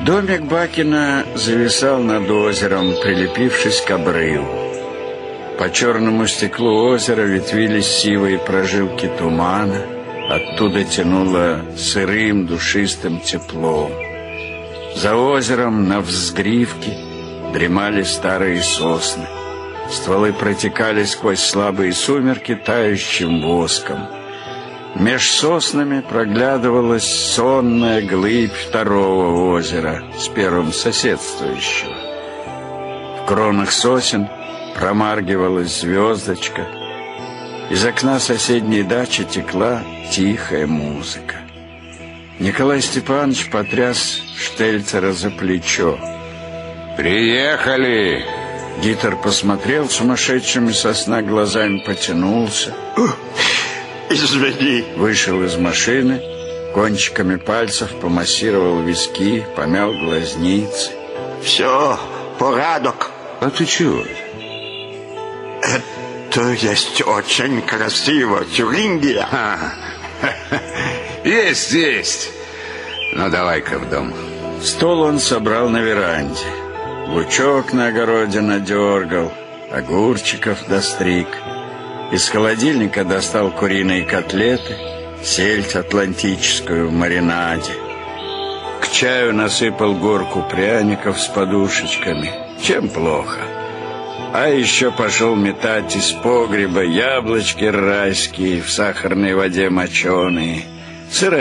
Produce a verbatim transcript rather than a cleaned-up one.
Домик Бакина зависал над озером, прилепившись к обрыву. По черному стеклу озера ветвились сивые прожилки тумана, оттуда тянуло сырым душистым теплом. За озером на взгривке дремали старые сосны. Стволы протекали сквозь слабые сумерки тающим воском. Меж соснами проглядывалась сонная глыбь второго озера, с первым соседствующего. В кронах сосен промаргивалась звездочка. Из окна соседней дачи текла тихая музыка. Николай Степанович потряс Штельцера за плечо. «Приехали!» Гитер посмотрел сумасшедшими со сна глазами, потянулся. Извини. Вышел из машины, кончиками пальцев помассировал виски, помял глазницы. Все, порядок. А ты чего? Это есть очень красиво, Тюрингия. А, есть, есть. Ну, давай-ка в дом. Стол он собрал на веранде. Лучок на огороде надергал, огурчиков достриг. Из холодильника достал куриные котлеты, сельдь атлантическую в маринаде. К чаю насыпал горку пряников с подушечками. Чем плохо? А еще пошел метать из погреба яблочки райские в сахарной воде моченые, сыроежки